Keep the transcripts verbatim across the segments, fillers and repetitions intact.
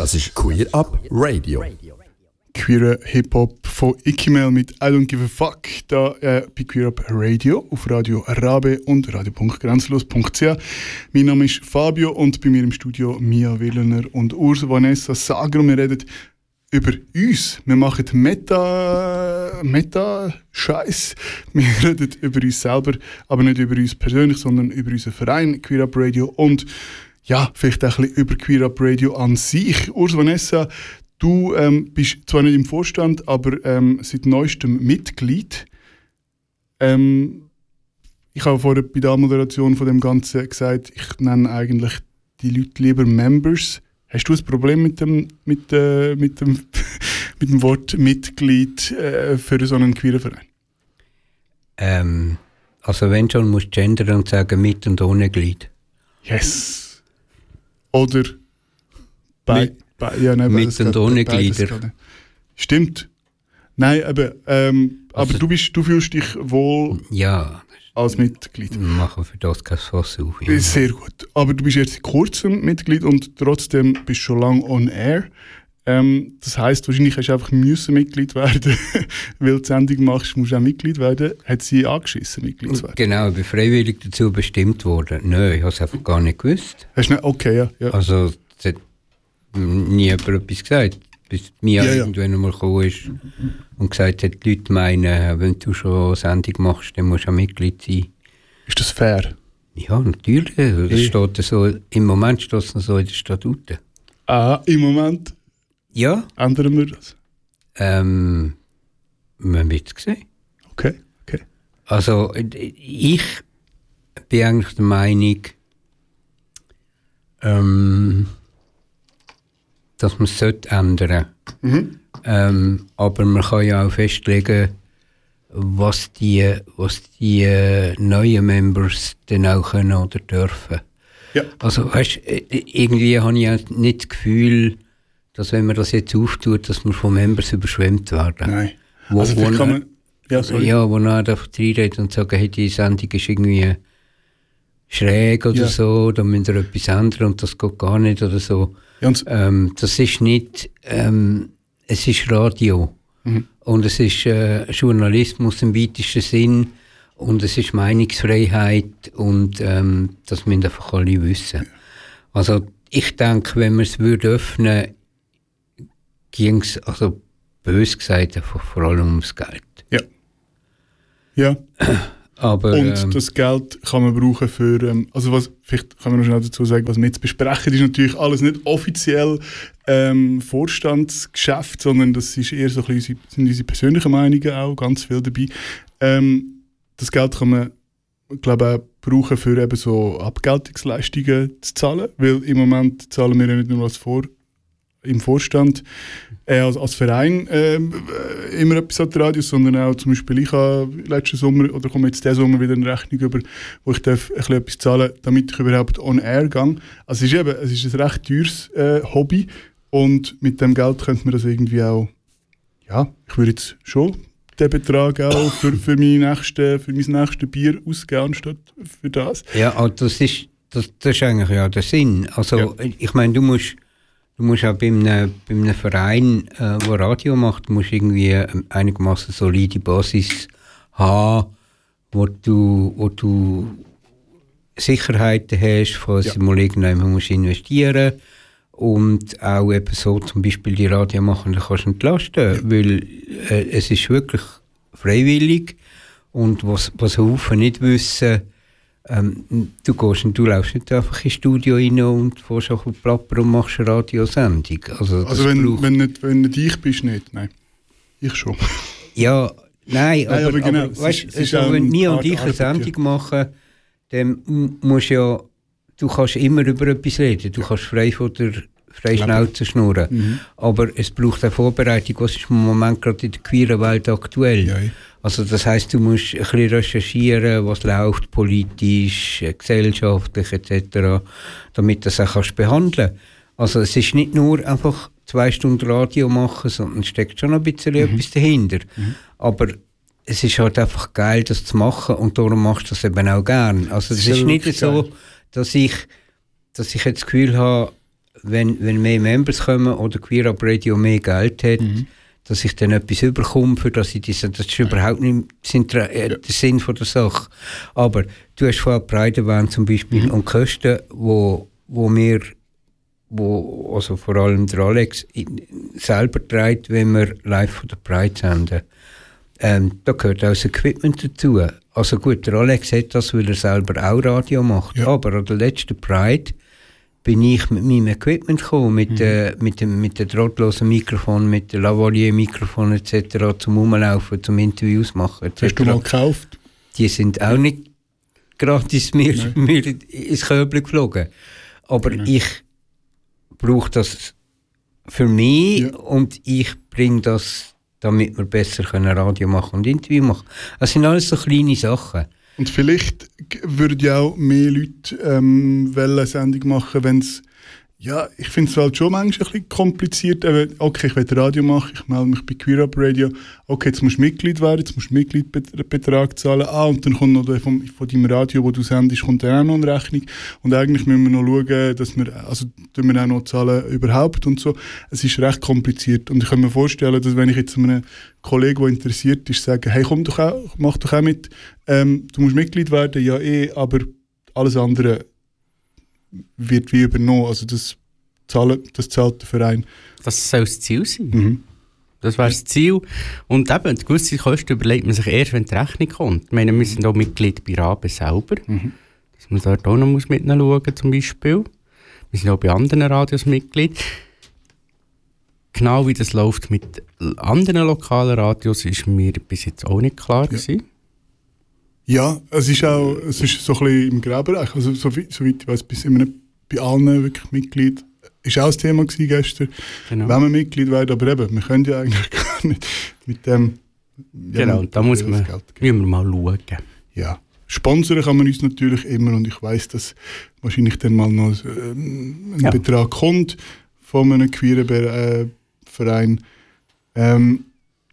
Das ist Queer Up Radio. Queer Hip-Hop von Ikimel mit I Don't Give a Fuck, da äh, bei Queer Up Radio auf Radio Rabe und radio punkt grenzlos punkt c h. Mein Name ist Fabio und bei mir im Studio Mia Willener und Urs Vanessa Sager und wir reden über uns. Wir machen Meta, Meta-Scheiß. Wir reden über uns selber, aber nicht über uns persönlich, sondern über unseren Verein Queer Up Radio und ja, vielleicht auch ein bisschen über Queer Up Radio an sich. Urs Vanessa, du ähm, bist zwar nicht im Vorstand, aber ähm, seit neuestem Mitglied. Ähm, ich habe vorher bei der Moderation von dem Ganzen gesagt, ich nenne eigentlich die Leute lieber Members. Hast du ein Problem mit dem, mit, äh, mit dem, mit dem Wort Mitglied äh, für so einen queeren Verein? Ähm, also wenn schon, musst du gendern und sagen mit und ohne Glied. Yes. Oder bei... Mit. Ja, nein, mit und ohne Glieder. Stimmt. Nein, aber, ähm, also, aber du, bist, du fühlst dich wohl ja, als Mitglied. Wir machen für das kein Fass auf. Ja. Sehr gut. Aber du bist jetzt seit kurzem Mitglied und trotzdem bist du schon lange on air. Ähm, das heisst, wahrscheinlich hast du einfach müssen Mitglied werden, weil du die Sendung machst, musst du auch Mitglied werden. Hat sie angeschissen, Mitglied zu werden? Genau, ich bin freiwillig dazu bestimmt worden. Nein, ich habe es einfach gar nicht gewusst. Hast du nicht? Okay, ja. ja. Also, nie jemand etwas gesagt, bis mir ja, ja. irgendwann einmal gekommen ist und gesagt hat, die Leute meinen, wenn du schon eine Sendung machst, dann musst du auch Mitglied sein. Ist das fair? Ja, natürlich. Das hey. steht so, im Moment steht es noch so in den Statuten. Ah, im Moment? Ja. Ändern wir das? Ähm, man wird es sehen. Okay, okay. Also, ich bin eigentlich der Meinung, ähm, dass man es ändern sollte. Mhm. Ähm, aber man kann ja auch festlegen, was die, was die äh, neuen Members dann auch können oder dürfen. Ja. Also weißt, irgendwie habe ich auch nicht das Gefühl, dass wenn man das jetzt auftut, dass wir von Members überschwemmt werden. Nein. Wo, also wo kann man... Ja, sorry. Ja, wo dann einfach reinredet und sagt, hey, die Sendung ist irgendwie schräg oder ja. so, da müsst ihr etwas ändern und das geht gar nicht oder so. Ja, ähm, das ist nicht, ähm, es ist Radio mhm. und es ist äh, Journalismus im weitesten Sinn und es ist Meinungsfreiheit und ähm, das müssen einfach alle wissen. Ja. Also ich denke, wenn man es würde öffnen, ging es, also bös gesagt, einfach vor allem ums Geld. Ja. Ja. Aber, und ähm, das Geld kann man brauchen für, ähm, also was, vielleicht kann man noch schnell dazu sagen, was wir jetzt besprechen, ist natürlich alles nicht offiziell ähm, Vorstandsgeschäft, sondern das ist eher so ein bisschen, sind unsere persönlichen Meinungen auch, ganz viel dabei. Ähm, das Geld kann man, glaube ich, auch brauchen für eben so Abgeltungsleistungen zu zahlen, weil im Moment zahlen wir ja nicht nur als Vor im Vorstand äh, als, als Verein äh, immer etwas an die Radios, sondern auch zum Beispiel ich habe letzten Sommer oder komme jetzt diesen Sommer wieder eine Rechnung über, wo ich darf ein bisschen etwas zahlen, damit ich überhaupt on air gehe. Also es ist eben, es ist ein recht teures äh, Hobby und mit dem Geld könnte man das irgendwie auch, ja, ich würde jetzt schon den Betrag auch für, für, meine nächste, für mein nächstes Bier ausgeben anstatt für das. Ja, also das ist, das, das ist eigentlich ja der Sinn. Also ja. Ich meine, du musst Du musst auch bei einem, bei einem Verein, äh, der Radio macht, musst irgendwie einigermaßen solide Basis haben, wo du, wo du Sicherheiten hast, falls ja. du mal irgendjemand musst investieren und auch eben so zum Beispiel die Radio machen, da kannst du entlasten, ja. weil äh, es ist wirklich freiwillig und was, was Haufen nicht wissen, Ähm, du gehst und du läufst nicht einfach ins Studio rein und fährst auf den Plapper und machst eine Radiosendung. Also, also wenn, braucht... wenn, nicht, wenn nicht ich bist, nicht? Nein. Ich schon. Ja, nein, aber, nein, aber, genau, aber weißt, ist, ist also, wenn wir und Art, ich eine Arbeit, Sendung ja. machen, dann musst ja, du kannst immer über etwas reden. Du ja. kannst frei von der frei Schnauze schnurren. Mhm. Aber es braucht eine Vorbereitung, was ist im Moment gerade in der queeren Welt aktuell. Ja, ja. Also das heisst, du musst ein bisschen recherchieren, was läuft politisch, gesellschaftlich et cetera, damit du das auch kannst behandeln kannst. Also es ist nicht nur einfach zwei Stunden Radio machen, sondern es steckt schon ein bisschen mhm. etwas dahinter. Mhm. Aber es ist halt einfach geil, das zu machen und darum machst du das eben auch gern. Also es ist, ist nicht so, dass ich, dass ich jetzt das Gefühl habe, wenn, wenn mehr Members kommen oder Queer Up Radio mehr Geld hat, mhm. dass ich dann etwas überkomme, für das ich das, das ist überhaupt nicht der, äh, ja. der Sinn von der Sache. Aber du hast vorhin Pride erwähnt zum Beispiel, mhm. und Kosten, wo, wo wir, wo, also vor allem der Alex selber trägt, wenn wir live von der Pride senden. Ähm, da gehört auch das Equipment dazu. Also gut, der Alex hat das, weil er selber auch Radio macht. Ja. Aber an der letzten Pride bin ich mit meinem Equipment gekommen, mit, mhm. äh, mit dem mit dem drahtlosen Mikrofon, mit dem Lavalier-Mikrofon et cetera zum Rumlaufen, zum Interviews machen et cetera. Hast du mal gekauft? Die sind auch nicht gratis mir, mir ins Körbchen geflogen. Aber genau. ich brauche das für mich, ja. und ich bringe das, damit wir besser können Radio machen und Interview machen. Das sind alles so kleine Sachen. Und vielleicht würden ja auch mehr Leute ähm, eine Sendung machen, wenn es, ja, ich finde es halt schon manchmal ein bisschen kompliziert. Okay, ich will Radio machen, ich melde mich bei Queer Up Radio. Okay, jetzt musst du Mitglied werden, jetzt musst du Mitgliedbetrag zahlen. Ah, und dann kommt noch der von, von deinem Radio, wo du sendest, kommt dann auch noch eine Rechnung. Und eigentlich müssen wir noch schauen, dass wir, also tun wir auch noch zahlen überhaupt und so. Es ist recht kompliziert. Und ich kann mir vorstellen, dass wenn ich jetzt einem Kollegen, der interessiert ist, sage, hey, komm doch auch, mach doch auch mit. Ähm, du musst Mitglied werden, ja eh, aber alles andere wird wie übernommen. Also das, zahlen, das zahlt der Verein. Das soll das Ziel sein. Mhm. Das wäre das Ziel. Und eben, gewisse Kosten überlegt man sich erst, wenn die Rechnung kommt. Ich meine, wir sind auch Mitglied bei Rabe selber. Mhm. Dass man dort auch noch muss mit ihnen schauen zum Beispiel. Wir sind auch bei anderen Radios Mitglied. Genau wie das läuft mit anderen lokalen Radios, ist mir bis jetzt auch nicht klar gewesen. Ja, es ist auch es ist so ein bisschen im Graubereich. Also, soweit so ich weiß, bis immer nicht bei allen wirklich Mitglied. Ist auch das Thema gewesen gestern, genau. Wenn man Mitglied wird. Aber eben, wir können ja eigentlich gar nicht mit dem. Ja, genau, da muss man, müssen wir mal schauen. Ja. Sponsoren kann man uns natürlich immer, und ich weiss, dass wahrscheinlich dann mal noch äh, ein ja. Betrag kommt von einem queeren äh, Verein. Ähm,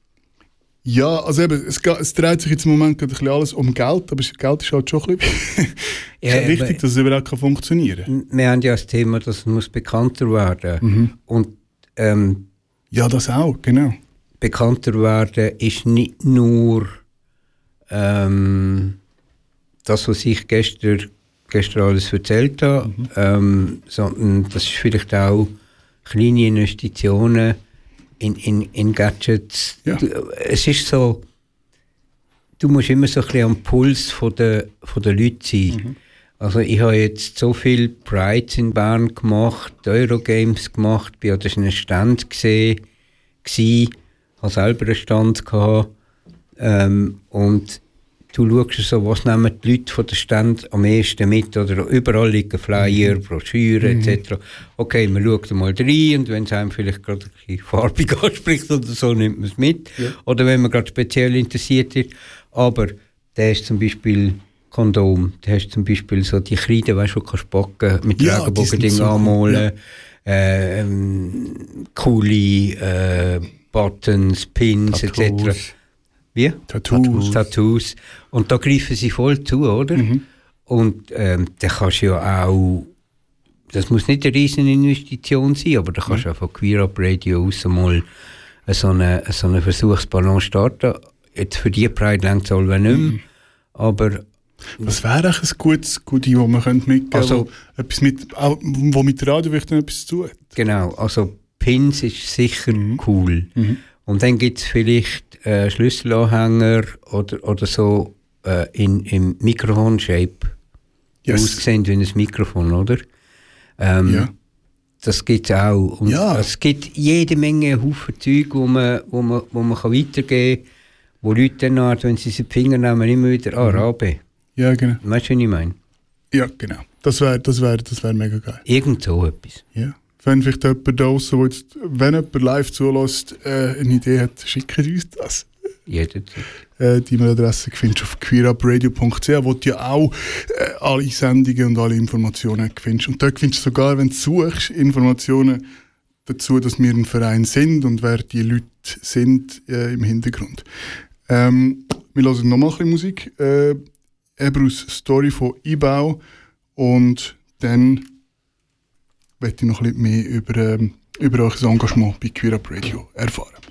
Ja, also eben, es, es dreht sich jetzt im Moment gerade ein bisschen alles um Geld, aber das Geld ist halt schon ein bisschen ja, wichtig, dass es überhaupt funktionieren kann. Wir haben ja das Thema, dass es muss bekannter werden mhm. und ähm, ja, das auch, genau. Bekannter werden ist nicht nur ähm, das, was ich gestern, gestern alles erzählt habe, mhm. ähm, sondern das ist vielleicht auch kleine Investitionen In, in, in Gadgets. Ja. Du, es ist so, du musst immer so ein bisschen am Puls von der, von der Leute sein. Mhm. Also ich habe jetzt so viele Prides in Bern gemacht, Eurogames gemacht, bin an einem Stand gesehen, gsi, habe selber einen Stand gehabt, ähm, und du schaust so, was nehmen die Leute von den Ständen am ehesten mit, oder überall liegen Flyer, mhm. Broschüren mhm. et cetera. Okay, man schaut mal rein, und wenn es einem vielleicht gerade ein bisschen farbig anspricht oder so, nimmt man es mit. Ja. Oder wenn man gerade speziell interessiert ist. Aber der ist zum Beispiel Kondom, der hast zum Beispiel so die Kreide, weißt du, du kannst backen, mit ja, Regenbogen-Ding so anmalen, ja. äh, ähm, coole äh, Buttons, Pins et cetera. Wie? Tattoos. Tattoos. Und da greifen sie voll zu, oder? Mhm. Und ähm, da kannst du ja auch, das muss nicht eine riesen Investition sein, aber da kannst du mhm. auch von Queer Up Radio aus mal so einen so eine Versuchsballon starten. Jetzt für die Pride längt es alle nicht mehr, mhm. aber... Was wäre eigentlich ein gutes Goodie, das man mitgeben könnte, also, wo, etwas mit, auch, wo mit Radio etwas zu tun hat? Genau, also Pins ist sicher mhm. cool. Mhm. Und dann gibt es vielleicht äh, Schlüsselanhänger oder, oder so äh, in, im Mikrofon-Shape. Yes. Aussehen wie ein Mikrofon, oder? Ähm, ja. Das gibt es auch. Und ja. Es gibt jede Menge Haufen Zeug, wo man, wo man, wo man kann weitergeben kann, wo Leute dann, wenn sie die Finger nehmen, immer wieder ah, Rabe. Ja, genau. Weißt du, was ich meine? Ja, genau. Das wäre das wär, das wär mega geil. Irgend so etwas. Ja. Wenn vielleicht jemand da draussen, wo jetzt, wenn jemand live zulässt, äh, eine Idee hat, schickt uns das. Jederzeit. Äh, die E-Mail-Adresse findest du auf queerupradio punkt c h, wo du ja auch äh, alle Sendungen und alle Informationen findest. Und dort findest du sogar, wenn du suchst, Informationen dazu, dass wir ein Verein sind und wer die Leute sind äh, im Hintergrund. Ähm, wir hören nochmal ein bisschen Musik. Äh, eben aus Story von Ibau und dann möchte ich noch ein bisschen mehr über, ähm, über euer Engagement bei Queer Up Radio erfahren.